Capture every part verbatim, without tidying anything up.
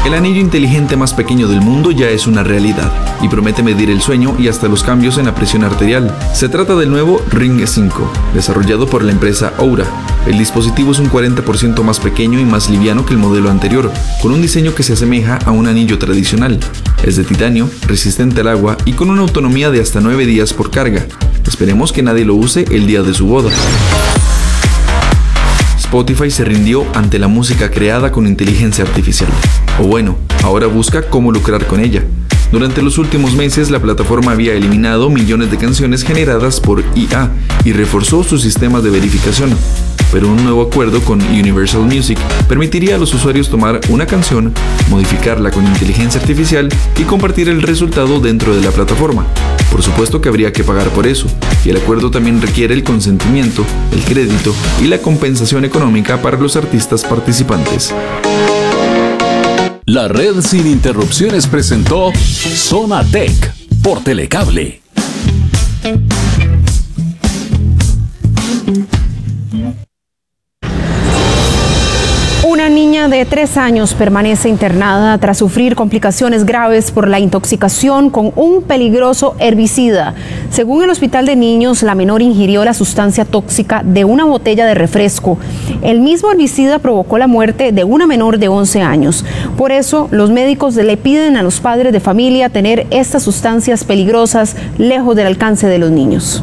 El anillo inteligente más pequeño del mundo ya es una realidad y promete medir el sueño y hasta los cambios en la presión arterial. Se trata del nuevo Ring cinco, desarrollado por la empresa Oura. El dispositivo es un cuarenta por ciento más pequeño y más liviano que el modelo anterior, con un diseño que se asemeja a un anillo tradicional. Es de titanio, resistente al agua y con una autonomía de hasta nueve días por carga. Esperemos que nadie lo use el día de su boda. Spotify se rindió ante la música creada con inteligencia artificial. O bueno, ahora busca cómo lucrar con ella. Durante los últimos meses, la plataforma había eliminado millones de canciones generadas por I A y reforzó sus sistemas de verificación. Pero un nuevo acuerdo con Universal Music permitiría a los usuarios tomar una canción, modificarla con inteligencia artificial y compartir el resultado dentro de la plataforma. Por supuesto que habría que pagar por eso, y el acuerdo también requiere el consentimiento, el crédito y la compensación económica para los artistas participantes. La red sin interrupciones presentó Zona Tech por Telecable. Una niña de tres años permanece internada tras sufrir complicaciones graves por la intoxicación con un peligroso herbicida. Según el Hospital de Niños, la menor ingirió la sustancia tóxica de una botella de refresco. El mismo herbicida provocó la muerte de una menor de once años. Por eso, los médicos le piden a los padres de familia tener estas sustancias peligrosas lejos del alcance de los niños.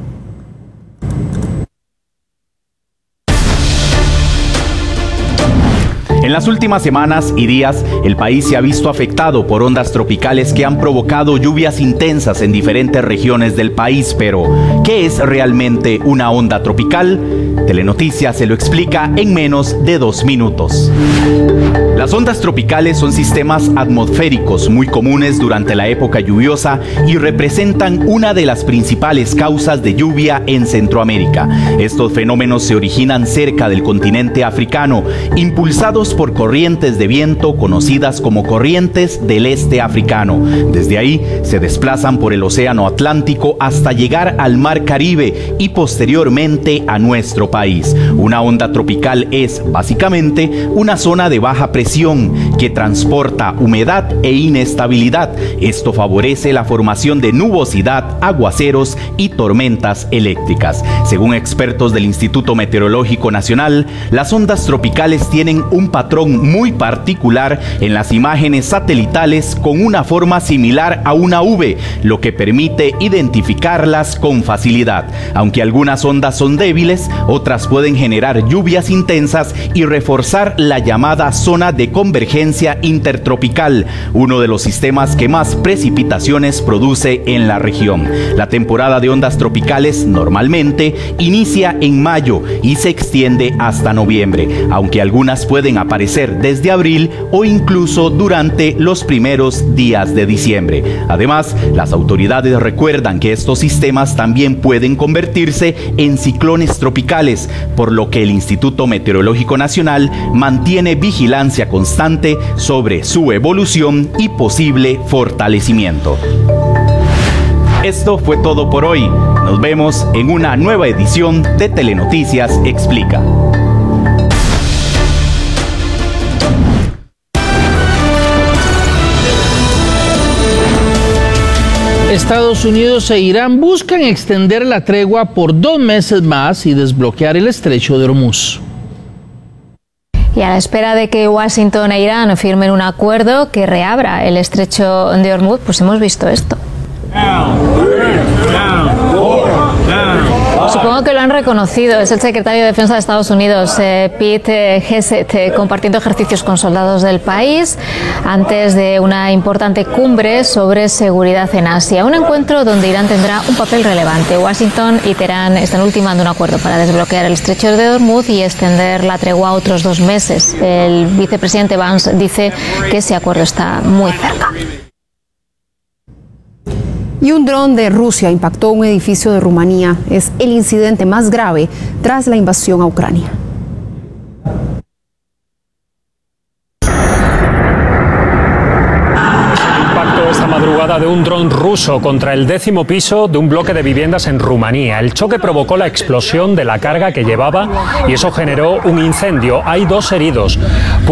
En las últimas semanas y días, el país se ha visto afectado por ondas tropicales que han provocado lluvias intensas en diferentes regiones del país. Pero, ¿qué es realmente una onda tropical? Telenoticias se lo explica en menos de dos minutos. Las ondas tropicales son sistemas atmosféricos muy comunes durante la época lluviosa y representan una de las principales causas de lluvia en Centroamérica. Estos fenómenos se originan cerca del continente africano, impulsados por corrientes de viento conocidas como corrientes del este africano. Desde ahí se desplazan por el océano Atlántico hasta llegar al mar Caribe y posteriormente a nuestro país. Una onda tropical es básicamente una zona de baja presión que transporta humedad e inestabilidad. Esto favorece la formación de nubosidad, aguaceros y tormentas eléctricas. Según expertos del Instituto Meteorológico Nacional, las ondas tropicales tienen un patrón muy particular en las imágenes satelitales con una forma similar a una V, lo que permite identificarlas con facilidad. Aunque algunas ondas son débiles, otras pueden generar lluvias intensas y reforzar la llamada zona de convergencia intertropical, uno de los sistemas que más precipitaciones produce en la región. La temporada de ondas tropicales normalmente inicia en mayo y se extiende hasta noviembre, aunque algunas pueden aparecer desde abril o incluso durante los primeros días de diciembre. Además, las autoridades recuerdan que estos sistemas también pueden convertirse en ciclones tropicales, por lo que el Instituto Meteorológico Nacional mantiene vigilancia constante sobre su evolución y posible fortalecimiento. Esto fue todo por hoy. Nos vemos en una nueva edición de Telenoticias Explica. Estados Unidos e Irán buscan extender la tregua por dos meses más y desbloquear el estrecho de Hormuz. Y a la espera de que Washington e Irán firmen un acuerdo que reabra el estrecho de Hormuz, pues hemos visto esto. Supongo que lo han reconocido. Es el secretario de Defensa de Estados Unidos, eh, Pete Hegseth, eh, compartiendo ejercicios con soldados del país antes de una importante cumbre sobre seguridad en Asia. Un encuentro donde Irán tendrá un papel relevante. Washington y Teherán están ultimando un acuerdo para desbloquear el estrecho de Hormuz y extender la tregua a otros dos meses. El vicepresidente Vance dice que ese acuerdo está muy cerca. Y un dron de Rusia impactó un edificio de Rumanía. Es el incidente más grave tras la invasión a Ucrania. Impacto esta madrugada de un dron ruso contra el décimo piso de un bloque de viviendas en Rumanía. El choque provocó la explosión de la carga que llevaba y eso generó un incendio. Hay dos heridos.